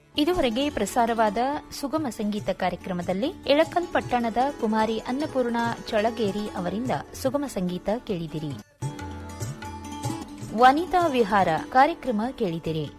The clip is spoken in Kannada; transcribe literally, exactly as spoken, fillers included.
ಇದುವರೆಗೆ ಪ್ರಸಾರವಾದ ಸುಗಮ ಸಂಗೀತ ಕಾರ್ಯಕ್ರಮದಲ್ಲಿ ಇಳಕಲ್ ಪಟ್ಟಣದ ಕುಮಾರಿ ಅನ್ನಪೂರ್ಣ ಚಳಗೇರಿ ಅವರಿಂದ ಸುಗಮ ಸಂಗೀತ ಕೇಳಿದಿರಿ. ವನಿತಾ ವಿಹಾರ ಕಾರ್ಯಕ್ರಮ ಕೇಳಿದಿರಿ.